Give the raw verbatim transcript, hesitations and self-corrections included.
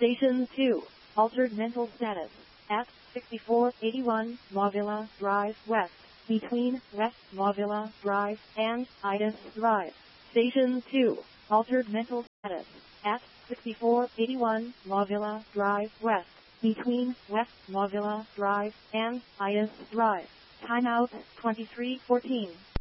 Station two, altered mental status, at sixty-four eighty-one Mauvilla Drive West, between West Mauvilla Drive and Idis Drive. Station two, altered mental status, at sixty-four eighty-one Mauvilla Drive West, between West Mauvilla Drive and Idis Drive. Timeout twenty-three fourteen.